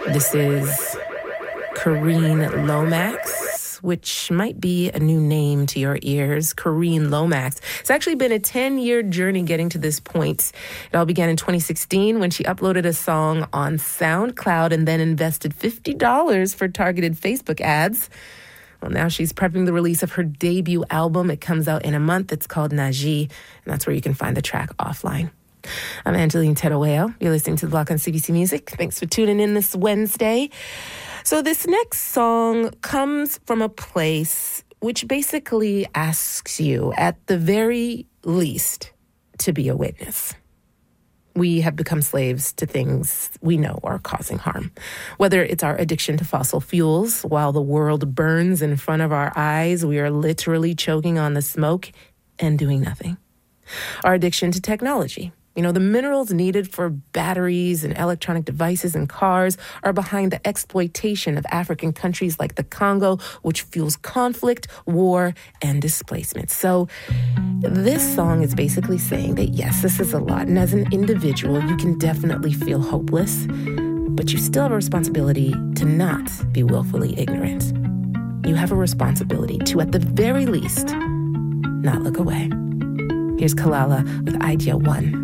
This is Kareen Lomax, which might be a new name to your ears, Kareen Lomax. It's actually been a 10-year journey getting to this point. It all began in 2016 when she uploaded a song on SoundCloud and then invested $50 for targeted Facebook ads. Well, now she's prepping the release of her debut album. It comes out in a month. It's called Naji, and that's where you can find the track Offline. I'm Angeline Terueo. You're listening to The Block on CBC Music. Thanks for tuning in this Wednesday. So this next song comes from a place which basically asks you, at the very least, to be a witness. We have become slaves to things we know are causing harm. Whether it's our addiction to fossil fuels, while the world burns in front of our eyes, we are literally choking on the smoke and doing nothing. Our addiction to technology. You know, the minerals needed for batteries and electronic devices and cars are behind the exploitation of African countries like the Congo, which fuels conflict, war, and displacement. So this song is basically saying that, yes, this is a lot. And as an individual, you can definitely feel hopeless, but you still have a responsibility to not be willfully ignorant. You have a responsibility to, at the very least, not look away. Here's Kalala with Idea 1.